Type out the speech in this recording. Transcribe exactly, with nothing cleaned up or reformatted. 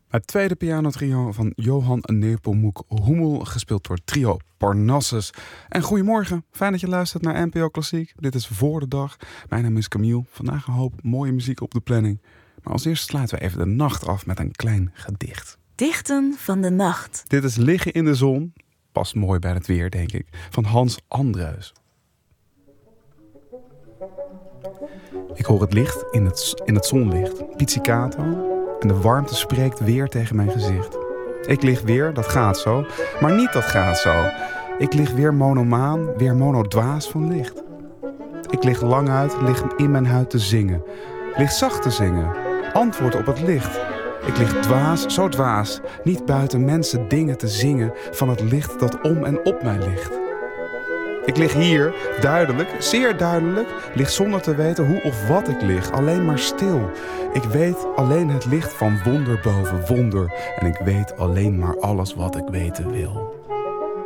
Het tweede pianotrio van Johan Nepomuk Hummel, gespeeld door trio Parnassus. En goedemorgen, fijn dat je luistert naar N P O Klassiek. Dit is Voor de Dag. Mijn naam is Camille. Vandaag een hoop mooie muziek op de planning. Maar als eerste sluiten we even de nacht af met een klein gedicht. Dichten van de nacht. Dit is Liggen in de zon. Past mooi bij het weer, denk ik. Van Hans Andreus. Ik hoor het licht in het, in het zonlicht. Pizzicato. En de warmte spreekt weer tegen mijn gezicht. Ik lig weer, dat gaat zo. Maar niet dat gaat zo. Ik lig weer monomaan, weer monodwaas van licht. Ik lig lang uit, lig in mijn huid te zingen. Lig zacht te zingen. Antwoord op het licht. Ik lig dwaas, zo dwaas. Niet buiten mensen dingen te zingen van het licht dat om en op mij ligt. Ik lig hier, duidelijk, zeer duidelijk, lig zonder te weten hoe of wat ik lig, alleen maar stil. Ik weet alleen het licht van wonder boven wonder en ik weet alleen maar alles wat ik weten wil.